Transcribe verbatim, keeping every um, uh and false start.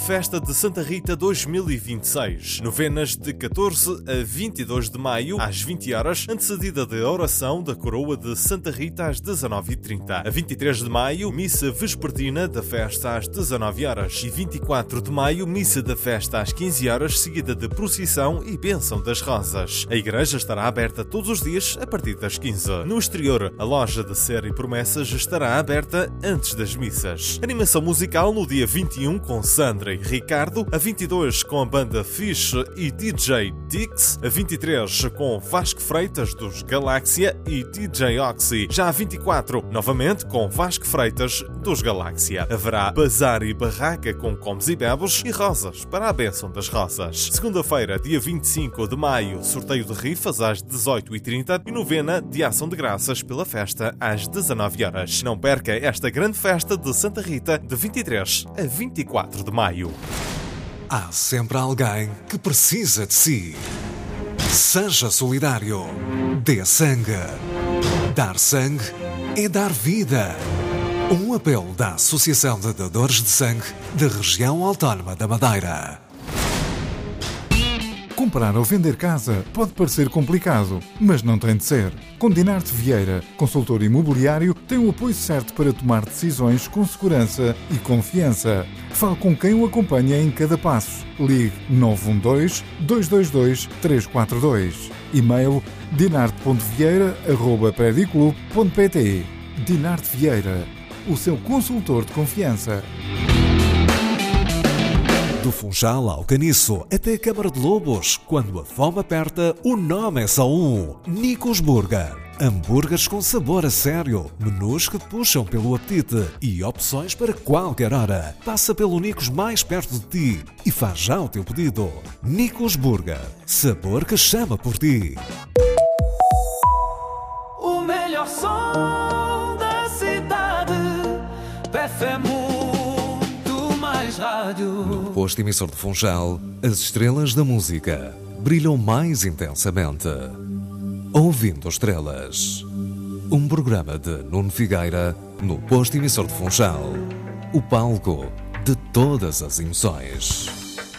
Festa de Santa Rita dois mil e vinte e seis. Novenas de catorze a vinte e dois de maio, às vinte horas, antecedida de oração da coroa de Santa Rita às dezanove e trinta. A vinte e três de maio, missa vespertina da festa às dezanove horas. E vinte e quatro de maio, missa da festa às quinze horas, seguida de procissão e bênção das rosas. A igreja estará aberta todos os dias a partir das quinze. No exterior, a loja de Ser e Promessas estará aberta antes das missas. Animação musical no dia vinte e um com Sandra e Ricardo, a vinte e dois com a banda Fish e D J Dix, a vinte e três com Vasco Freitas dos Galáxia e D J Oxy, já a vinte e quatro novamente com Vasco Freitas dos Galáxia. Haverá bazar e barraca com comes e bebes e rosas para a bênção das rosas. Segunda-feira, dia vinte e cinco de maio, sorteio de rifas às dezoito e trinta e novena de ação de graças pela festa às dezanove horas. Não perca esta grande festa de Santa Rita de vinte e três a vinte e quatro de maio. Há sempre alguém que precisa de si. Seja solidário. Dê sangue. Dar sangue é dar vida. Um apelo da Associação de Dadores de Sangue da Região Autónoma da Madeira. Comprar ou vender casa pode parecer complicado, mas não tem de ser. Com Dinarte Vieira, consultor imobiliário, tem o apoio certo para tomar decisões com segurança e confiança. Fale com quem o acompanha em cada passo. Ligue nove um dois, dois dois dois, três quatro dois. E-mail dinarte ponto vieira arroba prediclub ponto pt. Dinarte Vieira, o seu consultor de confiança. Do Funchal ao Caniço até a Câmara de Lobos, quando a fome aperta, o nome é só um: Nicos Burger. Hambúrgueres com sabor a sério, menus que te puxam pelo apetite e opções para qualquer hora. Passa pelo Nicos mais perto de ti e faz já o teu pedido. Nicos Burger, sabor que chama por ti. O melhor som da cidade, P F M Rádio. No posto emissor de Funchal, as estrelas da música brilham mais intensamente. Ouvindo Estrelas, um programa de Nuno Figueira no posto emissor de Funchal, o palco de todas as emoções.